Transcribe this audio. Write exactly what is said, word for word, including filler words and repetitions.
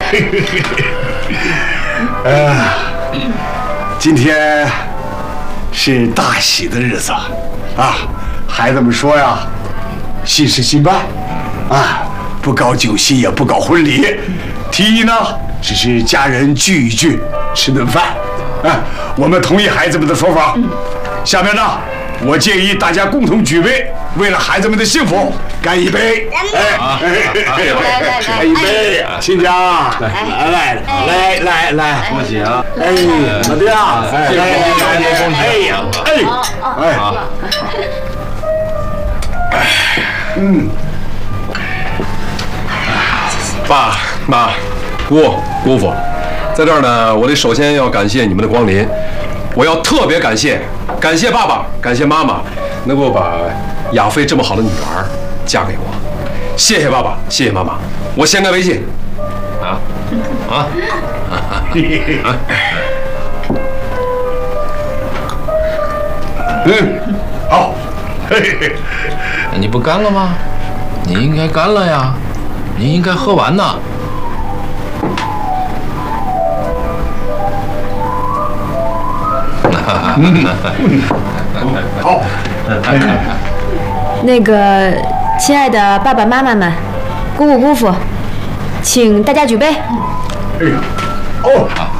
呃，今天是大喜的日子啊！孩子们说呀，新事新办啊，不搞酒席也不搞婚礼，提议呢只是家人聚一聚，吃顿饭。啊，我们同意孩子们的说法。嗯、下面呢，我建议大家共同举杯，为了孩子们的幸福干一杯。哎，来来来，一杯，亲家，来来来来来， 恭喜啊！ 哎，老弟啊，来来来，哎呀，哎，哎，嗯， 爸妈、姑姑父，在这儿呢，我得首先要感谢你们的光临，我要特别感谢，感谢爸爸，感谢妈妈，能够把亚飞这么好的女儿嫁给我，谢谢爸爸，谢谢妈妈，我先干为敬。啊啊！ 嗯，好。嘿嘿嘿， 你不干了吗？你应该干了呀，你应该喝完呢。 好。 那个，亲爱的爸爸妈妈们，姑姑姑父，请大家举杯。 哎呀，哦。